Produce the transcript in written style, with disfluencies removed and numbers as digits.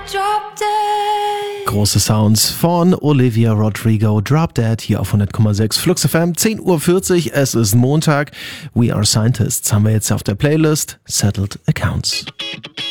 Drop Dead. Große Sounds von Olivia Rodrigo, Drop Dead, hier auf 100,6 Flux FM, 10:40 Uhr, es ist Montag. We Are Scientists haben wir jetzt auf der Playlist, Settled Accounts.